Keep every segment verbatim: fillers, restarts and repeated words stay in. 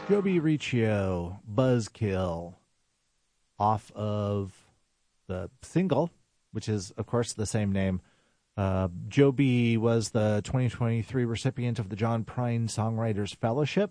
Joby Riccio, Buzzkill, off of the single, which is, of course, the same name. Uh, Joby was the twenty twenty-three recipient of the John Prine Songwriters Fellowship,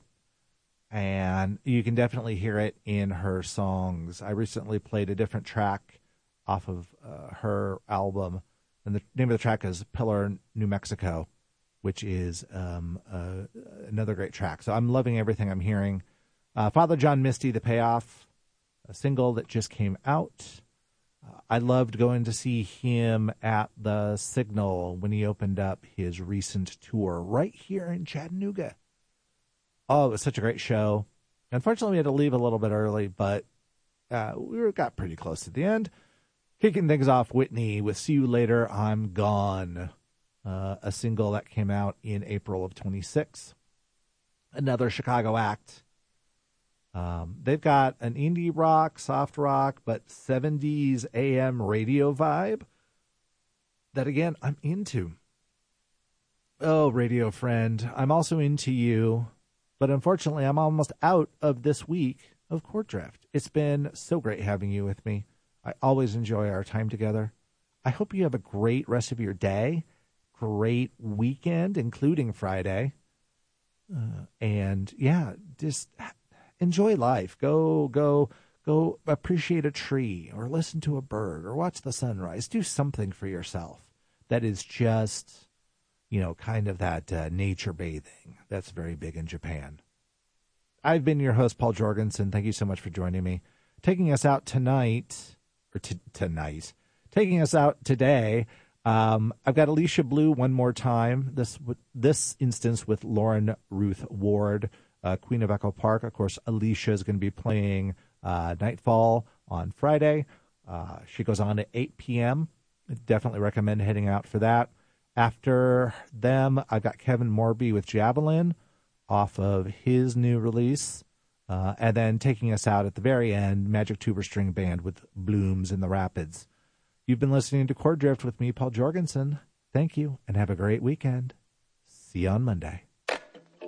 and you can definitely hear it in her songs. I recently played a different track off of uh, her album, and the name of the track is Pillar, New Mexico, which is um, uh, another great track. So I'm loving everything I'm hearing. Uh, Father John Misty, The Payoff, a single that just came out. Uh, I loved going to see him at the Signal when he opened up his recent tour right here in Chattanooga. Oh, it was such a great show. Unfortunately, we had to leave a little bit early, but uh, we were, got pretty close to the end. Kicking things off, Whitney with See You Later, I'm Gone. Uh, a single that came out in April of twenty-six. Another Chicago act. Um, they've got an indie rock, soft rock, but seventies A M radio vibe that, again, I'm into. Oh, radio friend, I'm also into you, but unfortunately, I'm almost out of this week of Chord Drift. It's been so great having you with me. I always enjoy our time together. I hope you have a great rest of your day. Great weekend, including Friday. Uh, and yeah, just enjoy life. Go, go, go appreciate a tree or listen to a bird or watch the sunrise. Do something for yourself that is just, you know, kind of that uh, nature bathing. That's very big in Japan. I've been your host, Paul Jorgensen. Thank you so much for joining me. Taking us out tonight, or t- tonight, taking us out today. Um, I've got Alicia Blue one more time, this this instance with Lauren Ruth Ward, uh, Queen of Echo Park. Of course, Alicia is going to be playing uh, Nightfall on Friday. Uh, she goes on at eight p.m. I definitely recommend heading out for that. After them, I've got Kevin Morby with Javelin off of his new release. Uh, and then taking us out at the very end, Magic Tuber String Band with Blooms in the Rapids. You've been listening to Chord Drift with me, Paul Jorgensen. Thank you, and have a great weekend. See you on Monday.